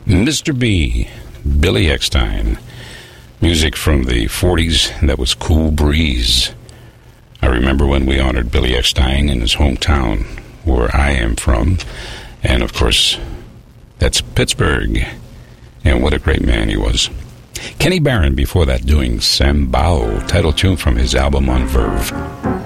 Mr. B, Billy Eckstine. Music from the 40s, that was Cool Breeze. I remember when we honored Billy Eckstine in his hometown, where I am from. And, of course, that's Pittsburgh. And what a great man he was. Kenny Barron before that doing Sambao, title tune from his album on Verve.